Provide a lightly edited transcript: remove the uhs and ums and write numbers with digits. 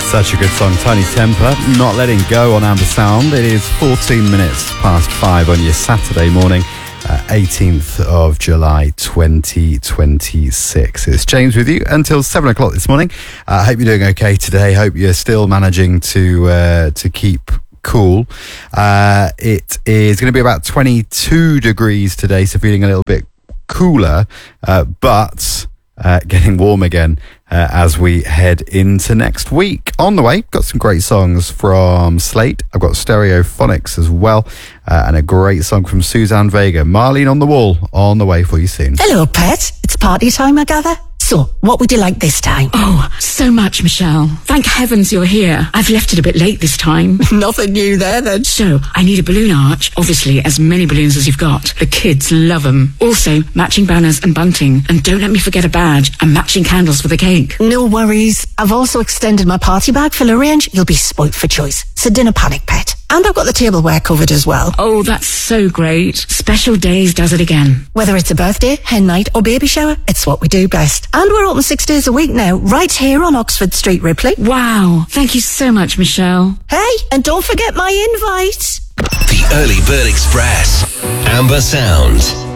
Such a good song, Tiny Temper, Not Letting Go on Amber Sound. It is 14 minutes past 5 on your Saturday morning, 18th of July 2026. It's James with you until 7 o'clock this morning. I hope you're doing okay today. Hope you're still managing to keep cool. It is going to be about 22 degrees today, so feeling a little bit cooler, but getting warm again as we head into next week. On the way, got some great songs from Slate. I've got Stereophonics as well, and a great song from Suzanne Vega. Marlene on the Wall on the way for you soon. Hello, pet. It's party time, I gather. So, what would you like this time? Oh, so much, Michelle. Thank heavens you're here. I've left it a bit late this time. Nothing new there, then. So, I need a balloon arch. Obviously, as many balloons as you've got. The kids love them. Also, matching banners and bunting. And don't let me forget a badge and matching candles for the cake. No worries. I've also extended my party bag full of range. You'll be spoilt for choice. So, dinner panic, pet. And I've got the tableware covered as well. Oh, that's so great. Special Days does it again. Whether it's a birthday, hen night or baby shower, it's what we do best. And we're open 6 days a week now, right here on Oxford Street, Ripley. Wow. Thank you so much, Michelle. Hey, and don't forget my invite. The Early Bird Express. Amber Sound.